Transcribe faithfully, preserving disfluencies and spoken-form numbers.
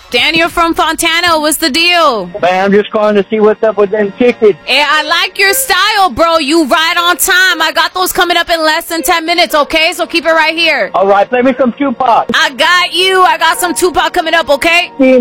Daniel from Fontana, what's the deal? Man, I'm just calling to see what's up with them tickets. Hey, I like your style, bro. You right on time. I got those coming up in less than ten minutes, okay? So keep it right here. All right, play me some Tupac. I got you. I got some Tupac coming up, okay?